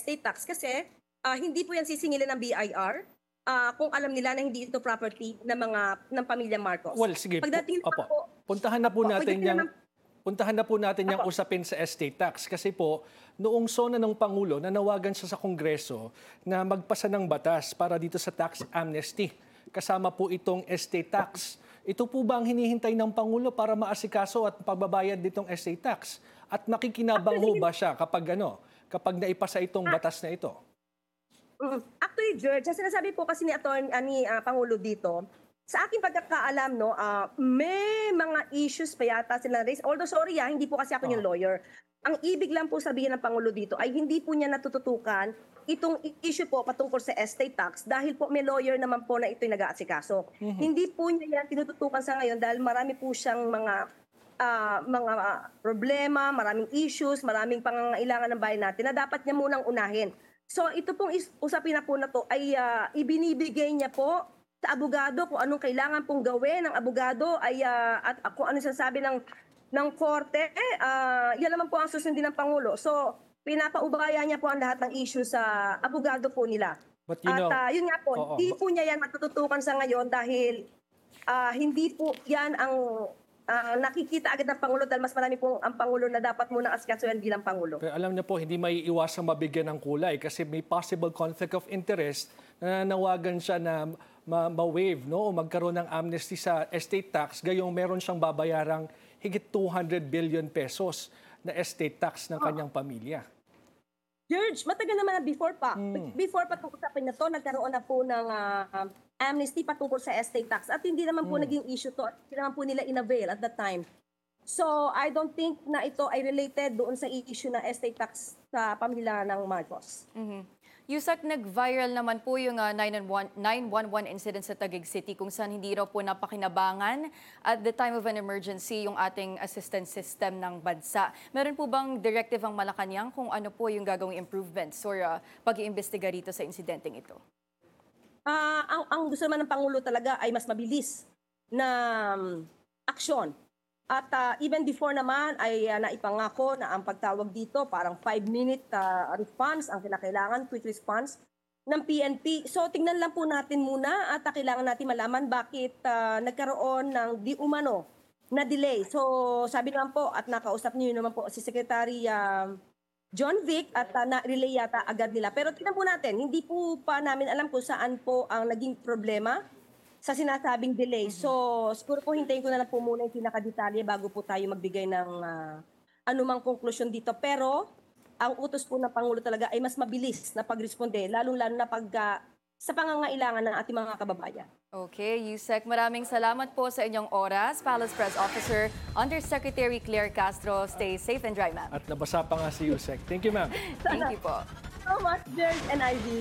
estate tax kasi hindi po yan sisingilin ng BIR kung alam nila na hindi ito property ng pamilyang Marcos. Well, sige. Pagdating naman po, Puntahan na po natin yung Opo. usapin sa estate tax kasi po noong SONA ng Pangulo nanawagan siya sa Kongreso na magpasa ng batas para dito sa tax amnesty. Kasama po itong estate tax. Ito po ba ang hinihintay ng Pangulo para maasikaso at pagbabayad nitong estate tax? At nakikinabang ho ba siya kapag naipasa itong batas na ito? Actually, George, sinasabi po kasi ni Pangulo dito, sa aking pagkakaalam, no, may mga issues pa yata sila raise. Although, sorry, hindi po kasi ako yung lawyer. Ang ibig lang po sabihin ng Pangulo dito ay hindi po niya natututukan itong issue po patungkol sa estate tax dahil po may lawyer naman po na ito'y nag-aasikaso. Hindi po niya yan tinututukan sa ngayon dahil marami po siyang mga problema, maraming issues, maraming pangangailangan ng bayan natin na dapat niya munang unahin. So ito pong usapin na po na to ay ibinibigay niya po sa abogado kung anong kailangan pong gawin ng abogado at kung ano sasabi ng korte, yan naman po ang susundin ng Pangulo. So pinapaubaya niya po ang lahat ng issue sa abogado po nila. But yun nga po, hindi po niya yan matututukan sa ngayon dahil hindi po yan ang nakikita agad ng Pangulo dahil mas marami po ang Pangulo na dapat muna asikasuhin bilang Pangulo. Pero alam niyo po, hindi may iwasang mabigyan ng kulay kasi may possible conflict of interest na nanawagan siya na ma-waive o magkaroon ng amnesty sa estate tax gayong meron siyang babayarang higit 200 billion pesos na estate tax ng kanyang pamilya. George, matagal naman na before pa. Before pa itong usapin na to, nagkaroon na po ng amnesty patungkol sa estate tax. At hindi naman po naging issue to. Hindi naman po nila in-avail at that time. So, I don't think na ito ay related doon sa issue ng estate tax sa pamilya ng Marcos. Yusek, nag-viral naman po yung 911 incident sa Taguig City kung saan hindi raw po napakinabangan at the time of an emergency yung ating assistance system ng bansa. Meron po bang directive ang Malacanang kung ano po yung gagawing improvements or pag-iimbestiga rito sa insidenteng ito? Ang gusto naman ng Pangulo talaga ay mas mabilis na aksyon. At even before naman ay naipangako na ang pagtawag dito parang 5-minute response ang kinakailangan, quick response ng PNP. So tingnan lang po natin muna at kailangan natin malaman bakit nagkaroon ng di umano na delay. So sabi naman po at nakausap niyo naman po si Secretary John Vic at na-relay yata agad nila. Pero tingnan po natin, hindi po pa namin alam kung saan po ang naging problema sa sinasabing delay. So, siguro po hintayin ko na lang po muna yung pinakadetalye bago po tayo magbigay ng anumang konklusyon dito. Pero, ang utos po ng Pangulo talaga ay mas mabilis na pagresponde, lalong-lalo na sa pangangailangan ng ating mga kababayan. Okay, Yusek, maraming salamat po sa inyong oras. Palace Press Officer, Undersecretary Claire Castro. Stay safe and dry, ma'am. At nabasa pa nga si Yusek. Thank you, ma'am. Thank you po. So much, George and Ivy.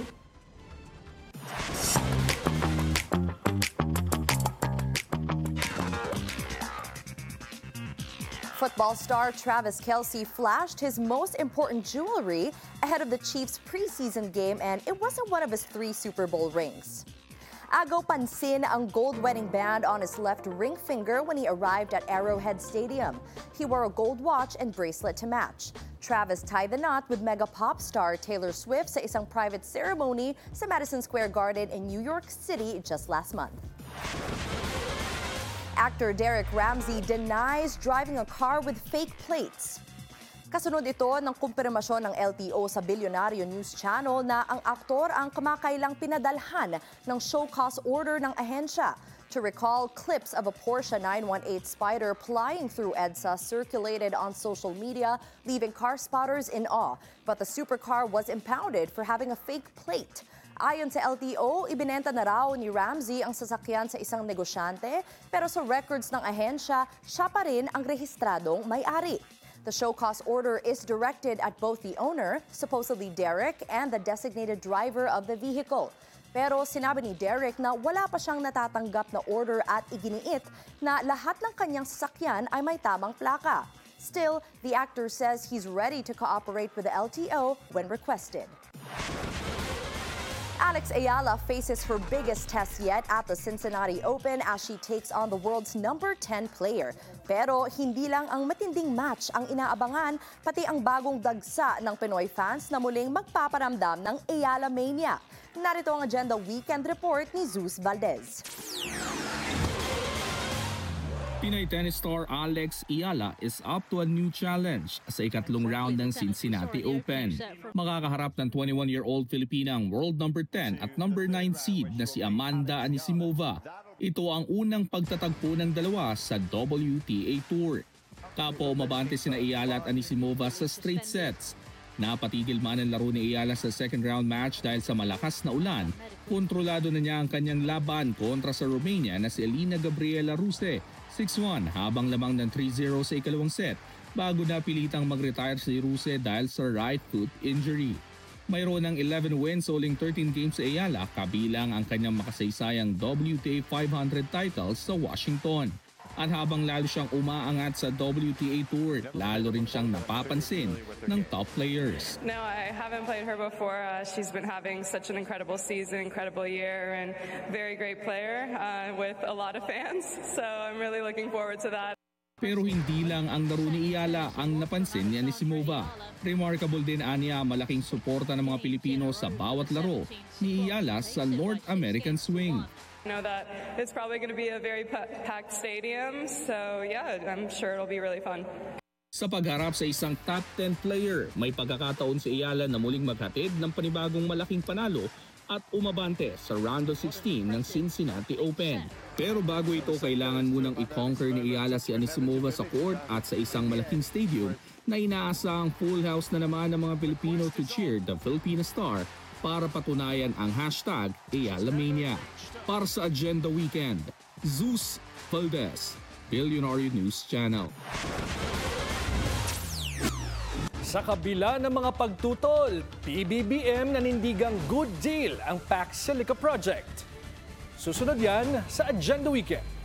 Football star Travis Kelce flashed his most important jewelry ahead of the Chiefs' preseason game, and it wasn't one of his 3 Super Bowl rings. Agaw pansin ang gold wedding band on his left ring finger when he arrived at Arrowhead Stadium. He wore a gold watch and bracelet to match. Travis tied the knot with mega pop star Taylor Swift sa isang private ceremony sa Madison Square Garden in New York City just last month. Actor Derek Ramsey denies driving a car with fake plates. Kasunod ito ng kumpirmasyon ng LTO sa Billionario News Channel na ang aktor ang kamakailang pinadalhan ng show cause order ng ahensya. To recall, clips of a Porsche 918 Spider flying through EDSA circulated on social media, leaving car spotters in awe. But the supercar was impounded for having a fake plate. Ayon sa LTO, ibinenta na raw ni Ramsey ang sasakyan sa isang negosyante, pero sa records ng ahensya, siya pa rin ang rehistradong may-ari. The show cause order is directed at both the owner, supposedly Derek, and the designated driver of the vehicle. Pero sinabi ni Derek na wala pa siyang natatanggap na order at iginiit na lahat ng kanyang sasakyan ay may tamang plaka. Still, the actor says he's ready to cooperate with the LTO when requested. Alex Ayala faces her biggest test yet at the Cincinnati Open as she takes on the world's number 10 player. Pero hindi lang ang matinding match ang inaabangan, pati ang bagong dagsa ng Pinoy fans na muling magpaparamdam ng Ayala Mania. Narito ang Agenda Weekend Report ni Zeus Valdez. Pinoy tennis star Alex Ayala is up to a new challenge sa ikatlong round ng Cincinnati Open. Makakaharap ng 21-year-old Filipinang world number 10 at number 9 seed na si Amanda Anisimova. Ito ang unang pagtatagpo ng dalawa sa WTA Tour. Kapwa umabante sina Ayala at Anisimova sa straight sets. Napatigil man ang laro ni Ayala sa second round match dahil sa malakas na ulan. Kontrolado na niya ang kanyang laban kontra sa Romania na si Elina Gabriela Ruse 6-1 habang lamang ng 3-0 sa ikalawang set bago napilitang mag-retire si Ruse dahil sa right foot injury. Mayroon ng 11 wins uling 13 games sa Ayala kabilang ang kanyang makasaysayang WTA 500 titles sa Washington. At habang lalo siyang umaangat sa WTA Tour, lalo rin siyang napapansin ng top players. No, I haven't played her before. She's been having such an incredible season, incredible year, and very great player with a lot of fans. So I'm really looking forward to that. Pero hindi lang ang laro ni Ayala ang napansin ni Anisimova. Remarkable din aniya malaking suporta ng mga Pilipino sa bawat laro ni Ayala sa North American Swing. I know that it's probably going to be a very packed stadium, so yeah, I'm sure it'll be really fun. Sa pagharap sa isang top 10 player, may pagkakataon si Ayala na muling maghatid ng panibagong malaking panalo at umabante sa round of 16 ng Cincinnati Open. Pero bago ito, kailangan munang i-conquer ni Ayala si Anisimova sa court at sa isang malaking stadium na inaasahang full house na naman ng mga Pilipino to cheer the Filipina star para patunayan ang hashtag AyalaMania. Para sa Agenda Weekend, Zeus Valdez, Billionaire News Channel. Sa kabila ng mga pagtutol, PBBM nanindigang good deal ang Pax Silica Project. Susunod yan sa Agenda Weekend.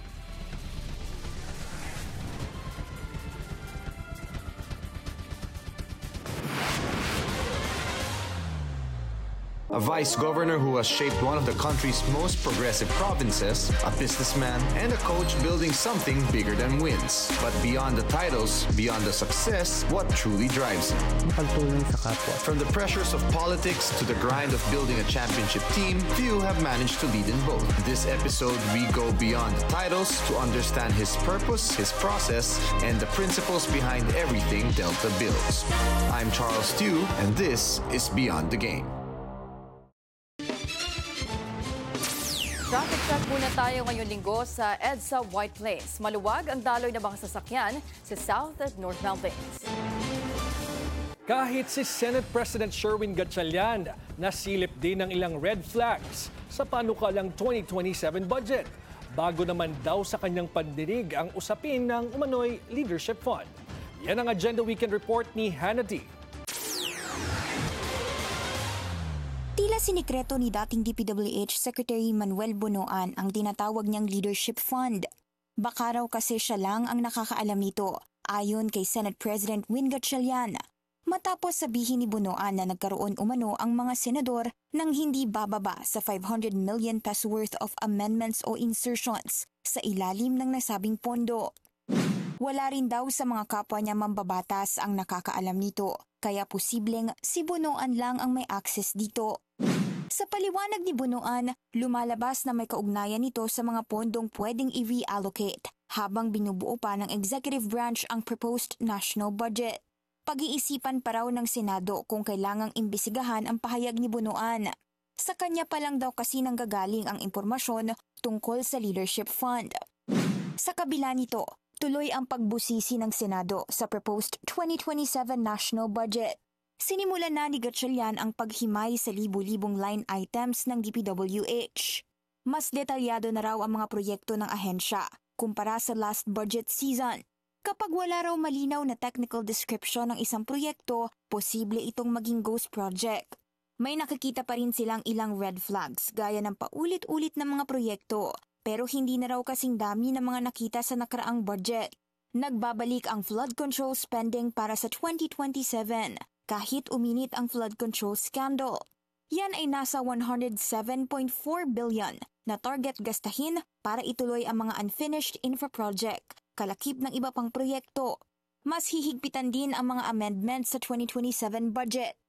A vice governor who has shaped one of the country's most progressive provinces, a businessman, and a coach building something bigger than wins. But beyond the titles, beyond the success, what truly drives him? Makatulong sa kapwa. From the pressures of politics to the grind of building a championship team, few have managed to lead in both. This episode, we go beyond the titles to understand his purpose, his process, and the principles behind everything Delta builds. I'm Charles Tew, and this is Beyond the Game. Traffic check muna tayo ngayong linggo sa EDSA White Plains. Maluwag ang daloy ng mga sasakyan sa South at North Mountains. Kahit si Senate President Sherwin Gatchalian nasilip din ng ilang red flags sa panukalang 2027 budget. Bago naman daw sa kanyang pandinig ang usapin ng umano'y Leadership Fund. Yan ang Agenda Weekend Report ni Hannity. Tila sinikreto ni dating DPWH Secretary Manuel Bunoan ang tinatawag niyang Leadership Fund. Baka raw kasi siya lang ang nakakaalam nito, ayon kay Senate President Win Gatchalian. Matapos sabihin ni Bunoan na nagkaroon umano ang mga senador ng hindi bababa sa 500 million peso worth of amendments o insertions sa ilalim ng nasabing pondo. Wala rin daw sa mga kapwa niya mambabatas ang nakakaalam nito, kaya posibleng si Bunoan lang ang may access dito. Sa paliwanag ni Bunoan, lumalabas na may kaugnayan nito sa mga pondong pwedeng i-reallocate habang binubuo pa ng executive branch ang proposed national budget. Pag-iisipan pa raw ng Senado kung kailangang imbisigahan ang pahayag ni Bunoan. Sa kanya pa lang daw kasi nanggagaling ang impormasyon tungkol sa Leadership Fund. Sa kabila nito, tuloy ang pagbusisi ng Senado sa proposed 2027 national budget. Sinimulan na ni Gatchalian ang paghimay sa libu-libong line items ng DPWH. Mas detalyado na raw ang mga proyekto ng ahensya kumpara sa last budget season. Kapag wala raw malinaw na technical description ng isang proyekto, posible itong maging ghost project. May nakikita pa rin silang ilang red flags gaya ng paulit-ulit na mga proyekto, pero hindi na raw kasing dami ng mga nakita sa nakaraang budget. Nagbabalik ang flood control spending para sa 2027 kahit uminit ang flood control scandal. Yan ay nasa 107.4 billion na target gastahin para ituloy ang mga unfinished infra project, kalakip ng iba pang proyekto. Mas hihigpitan din ang mga amendments sa 2027 budget.